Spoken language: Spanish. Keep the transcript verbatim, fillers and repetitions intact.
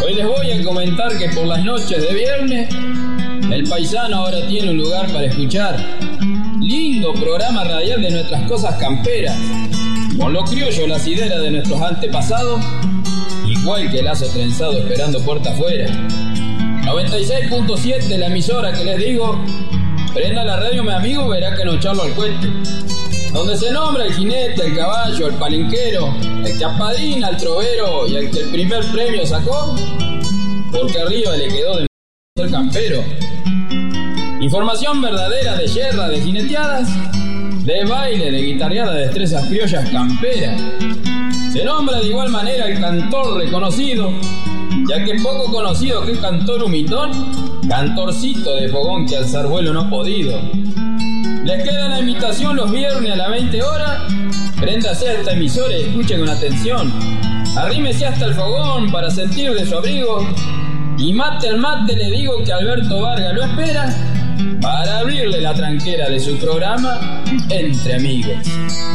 Hoy les voy a comentar que por las noches de viernes el paisano ahora tiene un lugar para escuchar. Lindo programa radial de nuestras cosas camperas, con lo criollo, las ideas de nuestros antepasados, igual que el lazo trenzado esperando puerta afuera. noventa y seis punto siete, la emisora que les digo. Prenda la radio, mi amigo, verá que no charlo al cuente. Donde se nombra el jinete, el caballo, el palenquero, el que apadrina, el trovero y el que el primer premio sacó, porque arriba le quedó de ser campero. Información verdadera de yerra, de jineteadas, de baile, de guitarreada, de destrezas criollas camperas. Se nombra de igual manera el cantor reconocido, ya que poco conocido que es cantor humitón, cantorcito de fogón que alzar vuelo no ha podido. Les queda la invitación los viernes a las veinte horas. Préndase a esta emisora y escuche con atención. Arrímese hasta el fogón para sentir de su abrigo. Y mate al mate le digo que Alberto Vargas lo espera para abrirle la tranquera de su programa Entre Amigos.